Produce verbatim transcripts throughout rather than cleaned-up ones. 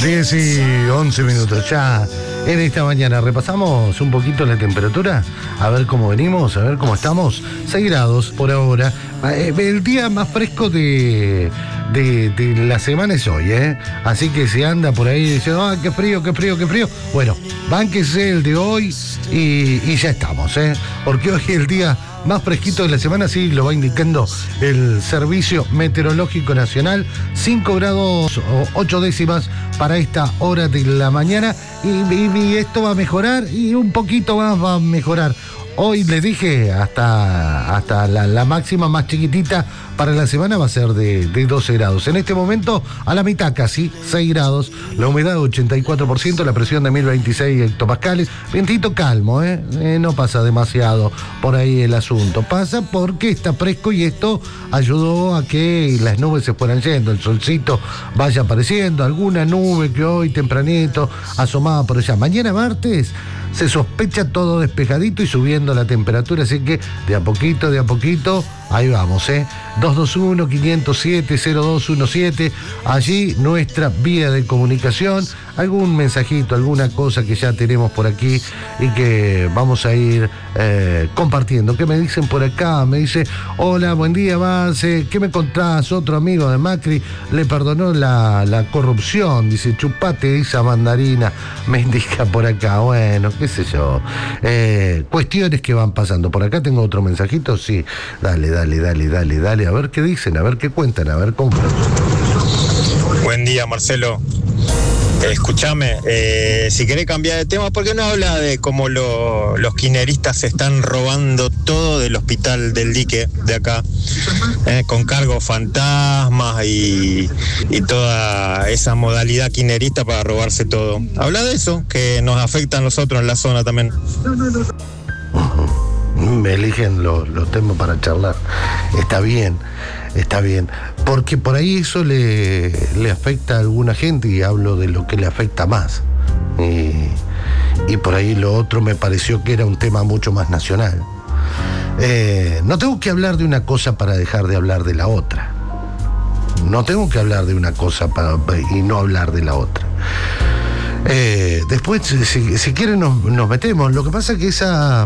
diez y once minutos ya en esta mañana. Repasamos un poquito la temperatura, a ver cómo venimos, a ver cómo estamos. seis grados por ahora. El día más fresco de, de, de la semana es hoy, ¿eh? Así que se anda por ahí diciendo, ah, qué frío, qué frío, qué frío. Bueno, bánquese el de hoy y, y ya estamos, ¿eh? Porque hoy es el día más fresquito de la semana, sí, lo va indicando el Servicio Meteorológico Nacional. cinco grados o ocho décimas para esta hora de la mañana. Y, y, y esto va a mejorar y un poquito más va a mejorar. Hoy les dije, hasta, hasta la, la máxima más chiquitita para la semana va a ser de, de doce grados. En este momento, a la mitad casi, seis grados. La humedad ochenta y cuatro por ciento, la presión de mil veintiséis hectopascales. Vientito calmo, ¿eh? ¿eh? No pasa demasiado por ahí el asunto. Pasa porque está fresco y esto ayudó a que las nubes se fueran yendo, el solcito vaya apareciendo. Alguna nube que hoy tempranito asomaba por allá. Mañana martes se sospecha todo despejadito y subiendo la temperatura, así que de a poquito, de a poquito, ahí vamos, ¿eh? dos dos uno, cinco cero siete, cero dos uno siete, allí nuestra vía de comunicación, algún mensajito, alguna cosa que ya tenemos por aquí y que vamos a ir eh, compartiendo. ¿Qué me dicen por acá? Me dice, hola, buen día, Marce, ¿qué me contás? Otro amigo de Macri le perdonó la, la corrupción, dice, chupate esa mandarina, me indica por acá. Bueno, qué sé yo, eh, cuestiones que van pasando. Por acá tengo otro mensajito, sí, dale, dale, dale, dale, dale, a ver qué dicen, a ver qué cuentan, a ver cómo. Buen día, Marcelo. Escúchame, eh, si querés cambiar de tema, ¿por qué no habla de cómo lo, los kirchneristas se están robando todo del hospital del dique de acá, eh, con cargos fantasmas y, y toda esa modalidad kirchnerista para robarse todo? Habla de eso, que nos afecta a nosotros en la zona también. Me eligen los, los temas para charlar. Está bien, está bien. Porque por ahí eso le, le afecta a alguna gente y hablo de lo que le afecta más. Y, y por ahí lo otro me pareció que era un tema mucho más nacional. Eh, no tengo que hablar de una cosa para dejar de hablar de la otra. No tengo que hablar de una cosa para, y no hablar de la otra. Eh, después, si, si quieren, nos, nos metemos. Lo que pasa es que esa...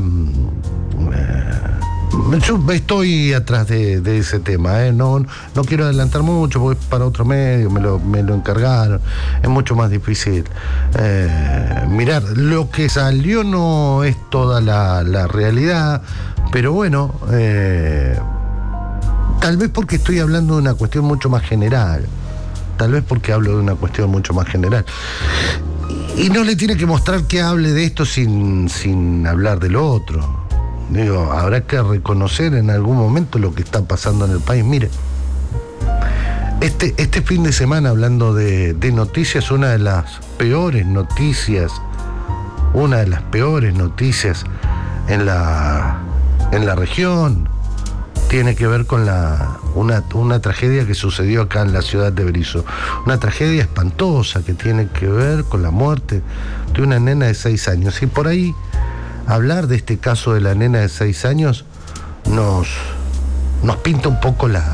Yo estoy atrás de, de ese tema, ¿eh? no, no quiero adelantar mucho porque es para otro medio, me lo, me lo encargaron, es mucho más difícil. Eh, mirar, lo que salió no es toda la, la realidad, pero bueno, eh, tal vez porque estoy hablando de una cuestión mucho más general, tal vez porque hablo de una cuestión mucho más general. Y no le tiene que mostrar que hable de esto sin, sin hablar de lo otro. Digo, habrá que reconocer en algún momento lo que está pasando en el país. Mire, este, este fin de semana, hablando de, de noticias, una de las peores noticias, una de las peores noticias en la, en la región, tiene que ver con la, una, una tragedia que sucedió acá en la ciudad de Berisso. Una tragedia espantosa que tiene que ver con la muerte de una nena de seis años. Y por ahí, hablar de este caso de la nena de seis años nos, nos pinta un poco la,